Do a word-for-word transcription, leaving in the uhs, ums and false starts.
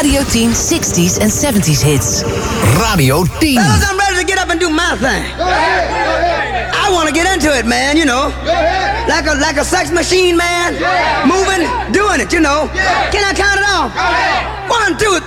Radio tien zestig's en zeventig's hits. Radio tien. Fellas, I'm ready to get up and do my thing. I want to get into it, man, you know. Like a like a sex machine, man. Moving, doing it, you know. Can I count it off? One, two,